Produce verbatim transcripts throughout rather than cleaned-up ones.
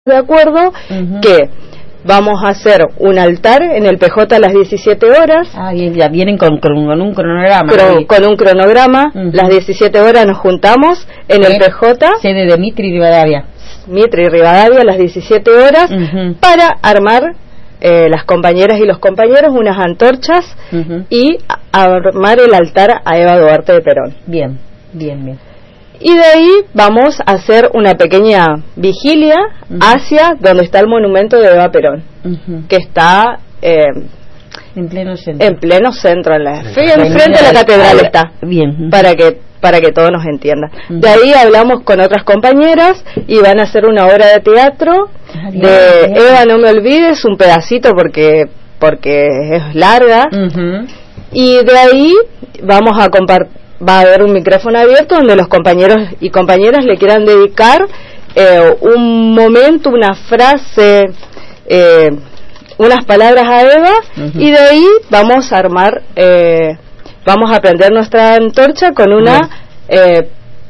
de acuerdo uh-huh. que vamos a hacer un altar en el P J a las diecisiete horas. Ah, y ya vienen con, con, con un cronograma. Con, con un cronograma, uh-huh. las diecisiete horas nos juntamos en el P J. Sede de Mitre y Rivadavia. Mitre y Rivadavia a las diecisiete horas uh-huh. para armar eh, las compañeras y los compañeros unas antorchas uh-huh. y armar el altar a Eva Duarte de Perón. Bien, bien, bien. Y de ahí vamos a hacer una pequeña vigilia uh-huh. hacia donde está el monumento de Eva Perón, uh-huh. que está eh, en pleno centro. En pleno centro, en la fe, enfrente de la catedral ah, está. Bien. Para que para que todo nos entienda. Uh-huh. De ahí hablamos con otras compañeras y van a hacer una obra de teatro ah, bien, de bien. Eva, no me olvides, un pedacito porque porque es larga. Uh-huh. Y de ahí vamos a compartir. Va a haber un micrófono abierto donde los compañeros y compañeras le quieran dedicar eh, un momento, una frase, eh, unas palabras a Eva, uh-huh. y de ahí vamos a armar, eh, vamos a prender nuestra antorcha con una eh,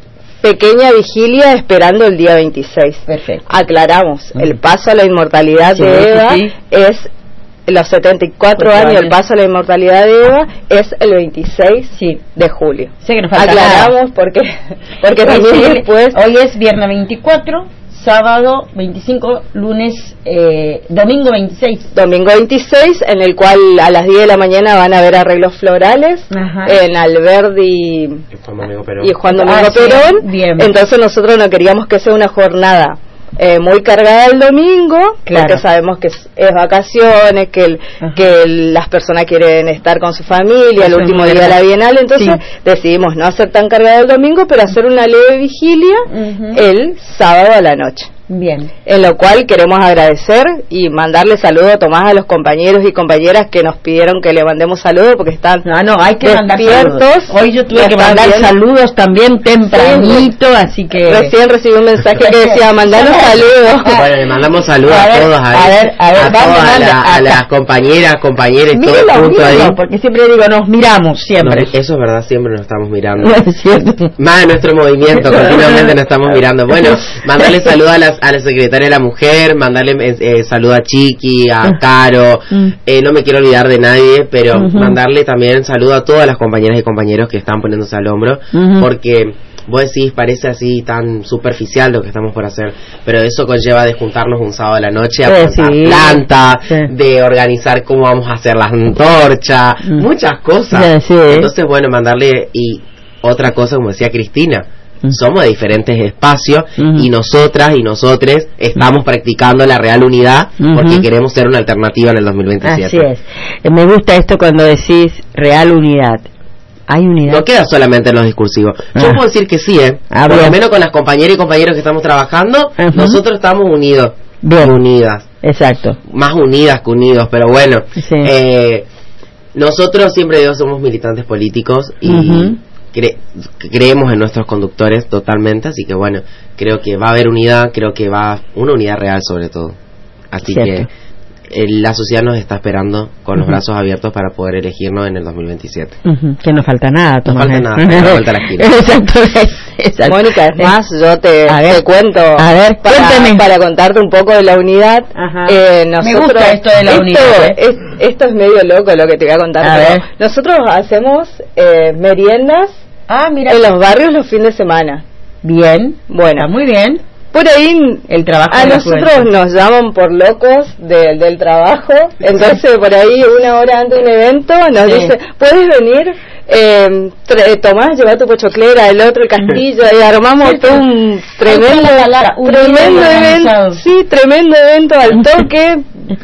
pequeña vigilia esperando el día veintiséis. Perfecto. Aclaramos, uh-huh. el paso a la inmortalidad sí, de Eva sí, sí. es... los setenta y cuatro años, años, el paso a la inmortalidad de Eva es el veintiséis sí. de julio. Sé que nos falta aclaramos nada. porque porque también sí, después hoy es viernes veinticuatro, sábado veinticinco, lunes eh, domingo veintiséis. Domingo veintiséis, en el cual a las diez de la mañana van a haber arreglos florales. Ajá. En Alberdi y Juan Domingo Perón. Y Juan Domingo ah, Perón. Sí. Bien. Entonces nosotros no queríamos que sea una jornada Eh, muy cargada el domingo, claro. porque sabemos que es, es vacaciones, que el, que el, las personas quieren estar con su familia, el último día de la Bienal, entonces sí. decidimos no hacer tan cargada el domingo, pero hacer una leve vigilia uh-huh. el sábado a la noche. Bien. En lo cual queremos agradecer y mandarle saludos, Tomás, a los compañeros y compañeras que nos pidieron que le mandemos saludos porque están no, no, hay que despiertos. Hoy yo tuve que mandar bien. saludos también tempranito, sí, así que... Recién recibí un mensaje que decía, mandanos saludos. Bueno, le mandamos saludos a, a, ver, a todos, a, a, ver, a, ver, a todas a, la, a las compañeras, compañeros, todos juntos ahí. Porque siempre digo, nos miramos siempre. No, eso es verdad, siempre nos estamos mirando. No es cierto. Más de nuestro movimiento, continuamente nos estamos mirando. Bueno, mandarle saludos a las a la secretaria de la mujer, mandarle eh, eh, saludo a Chiqui, a Caro, eh, no me quiero olvidar de nadie, pero uh-huh. mandarle también saludo a todas las compañeras y compañeros que están poniéndose al hombro, uh-huh. porque vos decís, parece así tan superficial lo que estamos por hacer, pero eso conlleva de juntarnos un sábado a la noche a sí, plantar sí. plantas, sí. de organizar cómo vamos a hacer las antorchas, uh-huh. muchas cosas, sí, sí. entonces bueno, mandarle, y otra cosa como decía Cristina, somos de diferentes espacios uh-huh. y nosotras y nosotres estamos uh-huh. practicando la real unidad uh-huh. porque queremos ser una alternativa en el dos mil veintisiete. Así es. Me gusta esto cuando decís real unidad. ¿Hay unidad? No queda solamente en los discursivos. Ah. Yo puedo decir que sí, ¿eh? Ah, por lo menos con las compañeras y compañeros que estamos trabajando, uh-huh. nosotros estamos unidos. Bien. Unidas. Exacto. Más unidas que unidos, pero bueno. Sí. Eh, nosotros siempre digo, somos militantes políticos y... Uh-huh. Cre- creemos en nuestros conductores totalmente, así que bueno, creo que va a haber unidad, creo que va a una unidad real sobre todo, así Cierto. que eh, la sociedad nos está esperando con uh-huh. los brazos abiertos para poder elegirnos en el dos mil veintisiete. Uh-huh. Que no falta nada, no falta nada, no falta la esquina. Exacto, exacto. Mónica, es más, yo te, te cuento a ver, para, para contarte un poco de la unidad. Eh, nosotros, Me gusta esto de la esto, unidad. ¿eh? es, esto es medio loco lo que te voy a contar. A pero ver. Nosotros hacemos eh, meriendas ah, mira. en los barrios los fines de semana. Bien, bueno, muy bien. Por ahí el trabajo a nosotros nos llaman por locos de, del trabajo, entonces por ahí una hora antes de un evento nos sí. dice, ¿puedes venir? Eh, tre- Tomás, lleva tu pochoclera, el otro el castillo, y armamos todo un tremendo, tremendo evento, sí, tremendo evento al toque,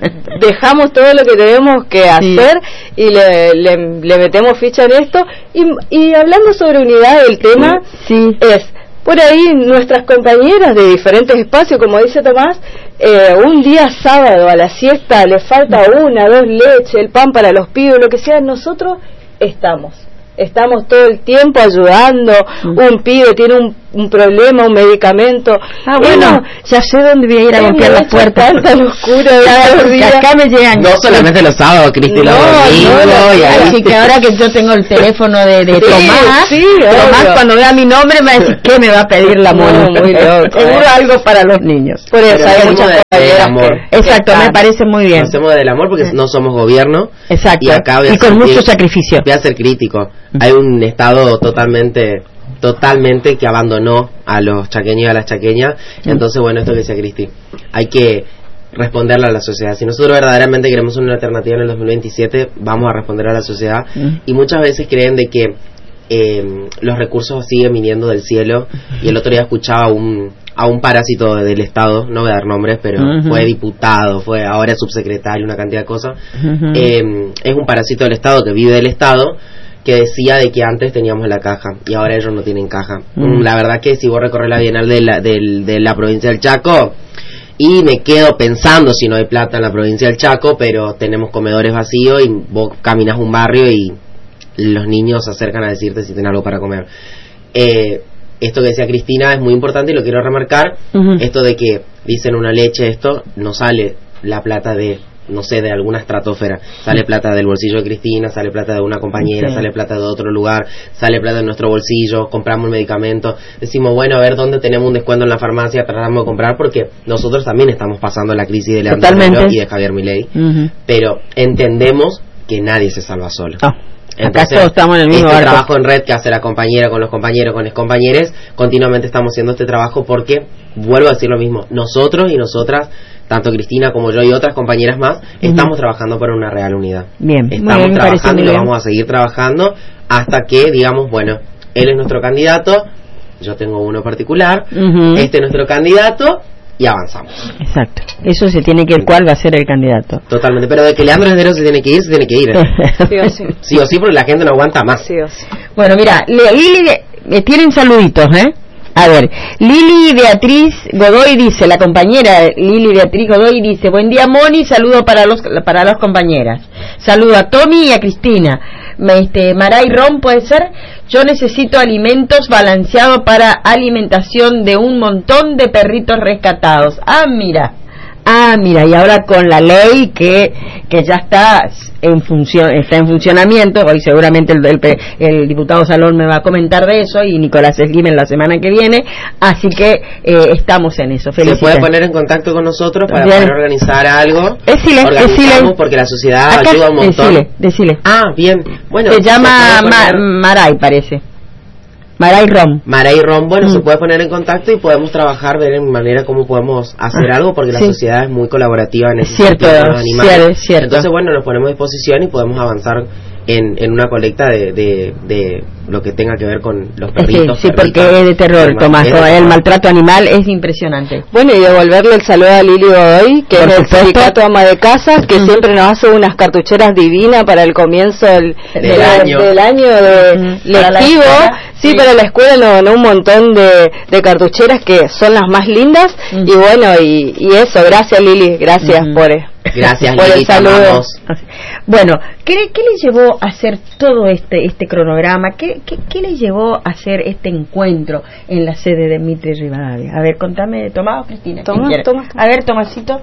dejamos todo lo que tenemos que hacer sí. y le, le, le metemos ficha en esto, y, y hablando sobre unidad, el tema sí. es, por ahí nuestras compañeras de diferentes espacios, como dice Tomás, eh, un día sábado a la siesta le falta una, dos leches, el pan para los pibes, lo que sea, nosotros estamos. estamos todo el tiempo ayudando. Mm. Un pibe tiene un, un problema, un medicamento. Ah, bueno, no, ya sé dónde voy a ir a golpear las puertas. Tanta locura de acá me llegan. No solamente los sábados, Cristi, los domingos. No, y ahí. Así que ahora que yo tengo el teléfono de, de sí, Tomás, sí, Tomás obvio. Cuando vea mi nombre me va a decir, ¿qué me va a pedir la mona? No, muy loco. Seguro algo para los niños. Por eso Pero hay muchas compañeras que... Exacto, me parece muy bien. Lo hacemos del amor porque no somos gobierno. Exacto, y, acá voy a y con mucho sacrificio. Voy a ser crítico. Hay un Estado totalmente totalmente que abandonó a los chaqueños y a las chaqueñas. Mm. Entonces, bueno, esto que decía Cristi, hay que responderle a la sociedad. Si nosotros verdaderamente queremos una alternativa en el dos mil veintisiete, vamos a responder a la sociedad. Mm. Y muchas veces creen de que eh, los recursos siguen viniendo del cielo. Y el otro día escuchaba a un a un parásito del Estado, no voy a dar nombres, pero uh-huh. fue diputado, fue ahora subsecretario, una cantidad de cosas. Uh-huh. Eh, es un parásito del Estado que vive del Estado, que decía de que antes teníamos la caja y ahora ellos no tienen caja. Mm. La verdad que si vos recorres la Bienal de la, de, de la provincia del Chaco, y me quedo pensando si no hay plata en la provincia del Chaco, pero tenemos comedores vacíos y vos caminas un barrio y los niños se acercan a decirte si tienen algo para comer. Eh, esto que decía Cristina es muy importante y lo quiero remarcar. Uh-huh. Esto de que dicen una leche, esto no sale la plata de... no sé, de alguna estratosfera, sale plata del bolsillo de Cristina, sale plata de una compañera, sí. sale plata de otro lugar, sale plata de nuestro bolsillo, compramos el medicamento, decimos, bueno, a ver dónde tenemos un descuento en la farmacia, tratamos de comprar, porque nosotros también estamos pasando la crisis de Leandro Moreno y de Javier Milei, uh-huh. pero entendemos que nadie se salva solo. Oh. Entonces, acá todos estamos en el mismo este barco. Trabajo en red que hace la compañera con los compañeros, con los compañeros, continuamente estamos haciendo este trabajo porque, vuelvo a decir lo mismo, nosotros y nosotras, tanto Cristina como yo y otras compañeras más, uh-huh. estamos trabajando por una real unidad. Bien, estamos bien, trabajando y lo vamos a seguir trabajando hasta que digamos, bueno, él es nuestro candidato, yo tengo uno particular, uh-huh. este es nuestro candidato y avanzamos. Exacto. Eso se tiene que ir, ¿cuál va a ser el candidato? Totalmente, pero de que Leandro Esdero se tiene que ir, se tiene que ir. ¿eh? Sí o sí. Sí o sí, porque la gente no aguanta más. Sí o sí. Bueno, mira, Lili, me tienen saluditos, ¿eh? A ver, Lili Beatriz Godoy dice, la compañera Lili Beatriz Godoy dice, buen día Moni, saludo para los para las compañeras. Saludo a Tommy y a Cristina. Este, Maray Ron, ¿puede ser? Yo necesito alimentos balanceados para alimentación de un montón de perritos rescatados. Ah, mira. Ah, mira, y ahora con la ley que que ya está en función está en funcionamiento, hoy seguramente el, el, el diputado Salón me va a comentar de eso y Nicolás Esguimen la semana que viene, así que eh, estamos en eso. Se puede poner en contacto con nosotros para bien. Poder organizar algo. Decile, decile. Porque la sociedad acá, ayuda un montón. Decile, decile. Ah, bien. Bueno, se llama Ma, Maray, parece. Maray Rom. Maray Rom, bueno, mm. se puede poner en contacto y podemos trabajar, ver en manera cómo podemos hacer algo, porque la sí. sociedad es muy colaborativa en ese cierto, sentido, los animales. Cierto, cierto. Entonces, bueno, nos ponemos a disposición y podemos avanzar en, en una colecta de, de, de lo que tenga que ver con los perritos. Sí, sí, porque es de terror, Tomás, el maltrato animal es impresionante. Bueno, y devolverle el saludo a Lili Godoy, que por es el sindicato ama de casas, que mm. siempre nos hace unas cartucheras divinas para el comienzo del, del, del año, del año de mm. lectivo. Sí, sí, para la escuela no, no un montón de, de cartucheras que son las más lindas. Mm. Y bueno, y, y eso, gracias Lili, gracias mm. por, gracias, por Lili, el saludo. Bueno, ¿qué, ¿qué le llevó a hacer todo este este cronograma? ¿Qué, qué, ¿Qué le llevó a hacer este encuentro en la sede de Mitre Rivadavia? A ver, contame, Tomás o Cristina. Tomás, Tomás. A ver, Tomasito.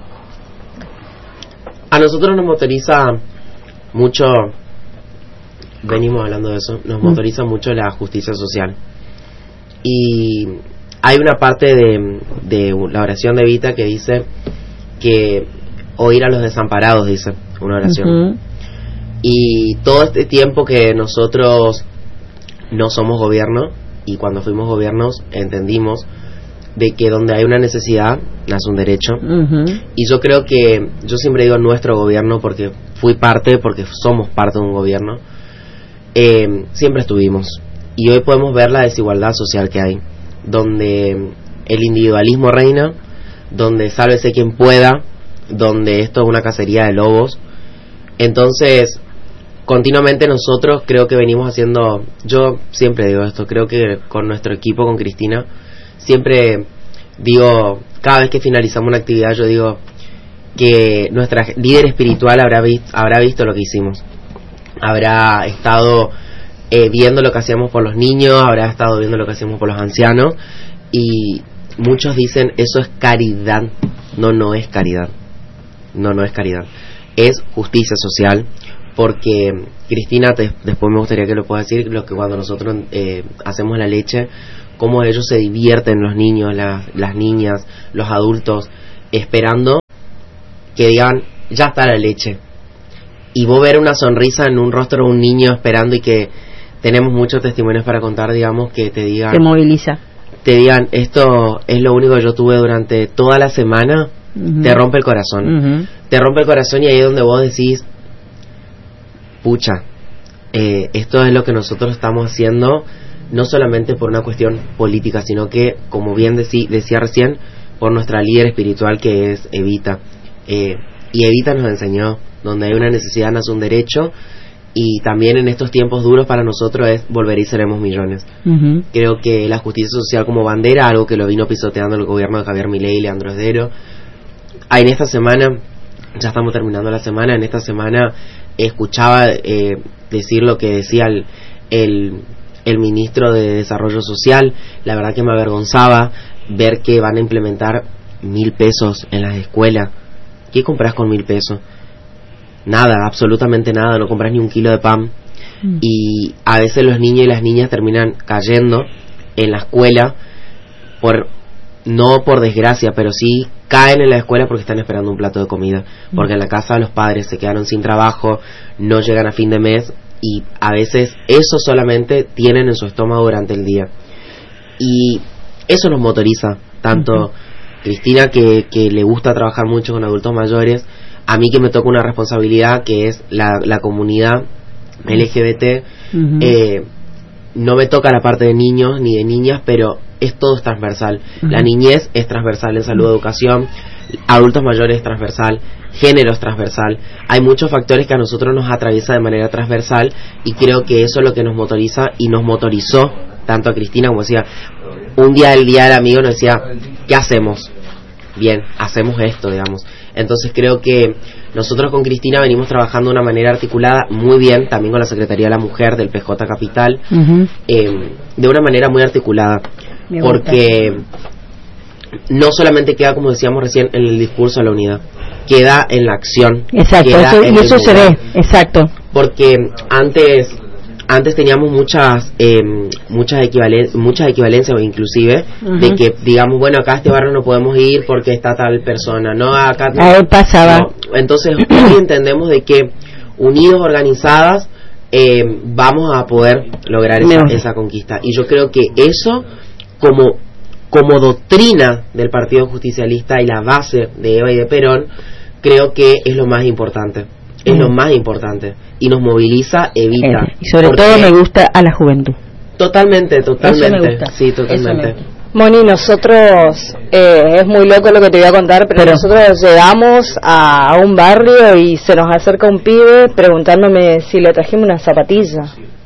A nosotros nos motoriza mucho... venimos hablando de eso, nos motoriza mm. mucho la justicia social. Y hay una parte de, de la oración de Evita que dice que oír a los desamparados, dice una oración. Uh-huh. Y todo este tiempo que nosotros no somos gobierno, y cuando fuimos gobiernos entendimos de que donde hay una necesidad nace un derecho. Uh-huh. Y yo creo que, yo siempre digo nuestro gobierno porque fui parte, porque somos parte de un gobierno. Eh, siempre estuvimos y hoy podemos ver la desigualdad social que hay, donde el individualismo reina, donde sálvese quien pueda, donde esto es una cacería de lobos. Entonces continuamente nosotros creo que venimos haciendo, yo siempre digo esto, creo que con nuestro equipo, con Cristina, siempre digo, cada vez que finalizamos una actividad yo digo que nuestra líder espiritual habrá visto, habrá visto lo que hicimos, habrá estado eh, viendo lo que hacíamos por los niños, habrá estado viendo lo que hacíamos por los ancianos, y muchos dicen, eso es caridad. No, no es caridad. No, no es caridad. Es justicia social, porque Cristina, te, después me gustaría que lo puedas decir, lo que cuando nosotros eh, hacemos la leche, cómo ellos se divierten, los niños, la, las niñas, los adultos, esperando que digan, ya está la leche. Y vos ver una sonrisa en un rostro de un niño esperando, y que tenemos muchos testimonios para contar, digamos, que te digan... Te moviliza. Te digan, esto es lo único que yo tuve durante toda la semana, uh-huh. Te rompe el corazón. Uh-huh. Te rompe el corazón, y ahí es donde vos decís, pucha, eh, esto es lo que nosotros estamos haciendo, no solamente por una cuestión política, sino que, como bien decí, decía recién, por nuestra líder espiritual, que es Evita. Eh, y Evita nos enseñó, donde hay una necesidad nace un derecho, y también en estos tiempos duros para nosotros es volver y seremos millones. Uh-huh. Creo que la justicia social como bandera, algo que lo vino pisoteando el gobierno de Javier Milei y Leandro Esdero. Ah, en esta semana, ya estamos terminando la semana, en esta semana escuchaba eh, decir lo que decía el, el, el ministro de Desarrollo Social. La verdad que me avergonzaba ver que van a implementar mil pesos en las escuelas. ¿Qué compras con mil pesos? Nada, absolutamente nada, no compras ni un kilo de pan. Mm. Y a veces los niños y las niñas terminan cayendo en la escuela por, no por desgracia, pero sí caen en la escuela porque están esperando un plato de comida, mm. porque en la casa los padres se quedaron sin trabajo, no llegan a fin de mes, y a veces eso solamente tienen en su estómago durante el día, y eso nos motoriza tanto. Mm-hmm. Cristina, que, que le gusta trabajar mucho con adultos mayores, a mí que me toca una responsabilidad que es la, la comunidad L G B T. Uh-huh. eh, no me toca la parte de niños ni de niñas, pero es todo transversal. Uh-huh. La niñez es transversal en salud, educación, adultos mayores es transversal, género es transversal. Hay muchos factores que a nosotros nos atraviesa de manera transversal, y creo que eso es lo que nos motoriza y nos motorizó tanto a Cristina, como decía, un día el día del amigo nos decía, ¿qué hacemos? Bien, hacemos esto, digamos. Entonces creo que nosotros con Cristina venimos trabajando de una manera articulada muy bien, también con la Secretaría de la Mujer del P J Capital, uh-huh. eh, de una manera muy articulada, porque no solamente queda, como decíamos recién, en el discurso de la unidad, queda en la acción. Exacto, eso, y eso se ve, exacto. Porque antes... Antes teníamos muchas eh, muchas equivalen muchas equivalencias, inclusive, uh-huh. de que, digamos, bueno, acá a este barrio no podemos ir porque está tal persona, no, acá no. A él pasaba. No. Entonces, hoy entendemos de que unidos, organizadas, eh, vamos a poder lograr esa, esa conquista. Y yo creo que eso, como, como doctrina del Partido Justicialista y la base de Eva y de Perón, creo que es lo más importante. Es lo más importante, y nos moviliza, Evita. Eh, y sobre todo me gusta a la juventud. Totalmente, totalmente. Eso me gusta. Sí, totalmente. Moni, nosotros, eh, es muy loco lo que te voy a contar, pero, pero nosotros llegamos a, a un barrio y se nos acerca un pibe preguntándome si le trajimos una zapatilla.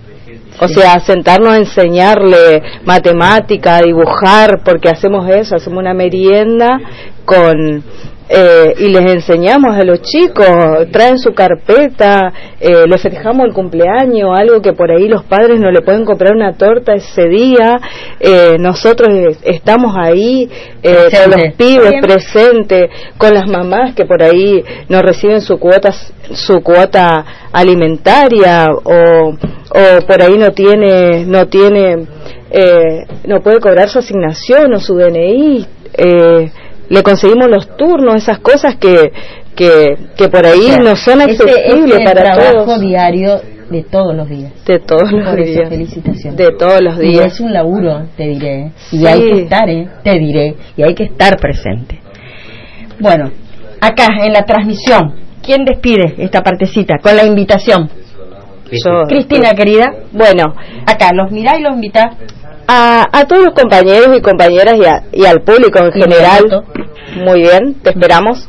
O sí. sea, sentarnos a enseñarle matemática, dibujar, porque hacemos eso, hacemos una merienda con... Eh, y les enseñamos a los chicos, traen su carpeta, eh, les festejamos el cumpleaños, algo que por ahí los padres no le pueden comprar una torta ese día, eh, nosotros estamos ahí eh, con los pibes presentes, con las mamás que por ahí no reciben su cuota, su cuota alimentaria, o, o por ahí no tiene, no tiene, eh, no puede cobrar su asignación o su D N I, eh, le conseguimos los turnos, esas cosas que que, que por ahí o sea, no son accesibles ese, ese para todos. Es el trabajo diario de todos los días. De todos los por días. Eso, felicitaciones. De todos los días. Y es un laburo, te diré. Y sí. hay que estar, ¿eh? Te diré. Y hay que estar presente. Bueno, acá en la transmisión, ¿quién despide esta partecita con la invitación? Yo. Cristina, querida. Bueno, acá los mirá y los invitá. A, a todos los compañeros y compañeras y, a, y al público en general, muy bien, te esperamos.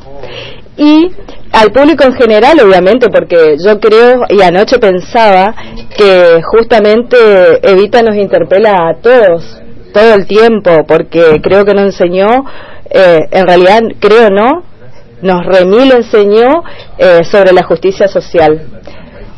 Y al público en general, obviamente, porque yo creo y anoche pensaba que justamente Evita nos interpela a todos, todo el tiempo, porque creo que nos enseñó, eh, en realidad creo no, nos remil enseñó eh, sobre la justicia social.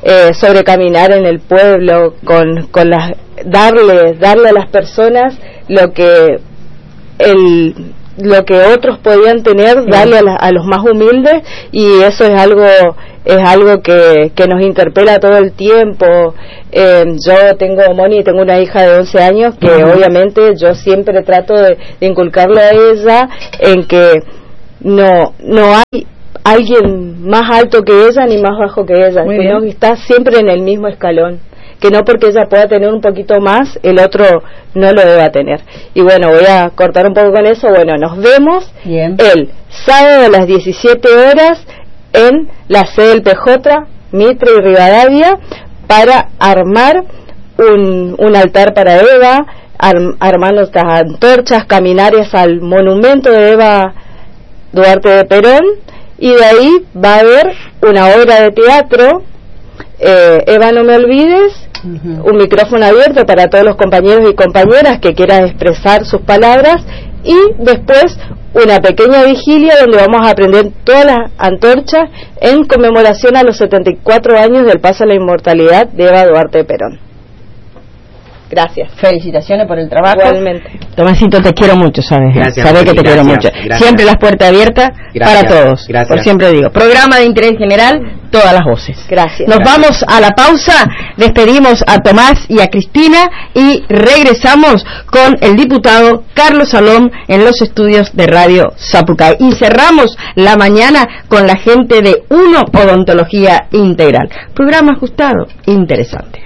eh, sobre caminar en el pueblo, con, con las, darle, darle a las personas lo que el lo que otros podían tener, darle a, la, a los más humildes, y eso es algo es algo que, que nos interpela todo el tiempo. Eh, yo tengo, Moni, tengo una hija de once años que uh-huh. obviamente yo siempre trato de, de inculcarle a ella en que no no hay alguien más alto que ella ni más bajo que ella, Muy que bien. no está siempre en el mismo escalón, que no porque ella pueda tener un poquito más, el otro no lo deba tener. Y bueno, voy a cortar un poco con eso. Bueno, nos vemos Bien. el sábado a las diecisiete horas en la sede del P J, Mitre y Rivadavia, para armar un, un altar para Eva, arm, armar nuestras antorchas, caminarias al monumento de Eva Duarte de Perón, y de ahí va a haber una obra de teatro, eh, Eva no me olvides, uh-huh. un micrófono abierto para todos los compañeros y compañeras que quieran expresar sus palabras, y después una pequeña vigilia donde vamos a aprender todas las antorchas en conmemoración a los setenta y cuatro años del paso a la inmortalidad de Eva Duarte de Perón. Gracias. Felicitaciones por el trabajo. Igualmente. Tomasito, te quiero mucho, sabes. Gracias. Sabes que te gracias, quiero mucho. Gracias. Siempre las puertas abiertas gracias, para todos. Gracias. Por siempre digo. Programa de interés general, todas las voces. Gracias. Nos gracias. vamos a la pausa, despedimos a Tomás y a Cristina y regresamos con el diputado Carlos Salom en los estudios de Radio Zapucay. Y cerramos la mañana con la gente de Uno Odontología Integral. Programa ajustado, interesante.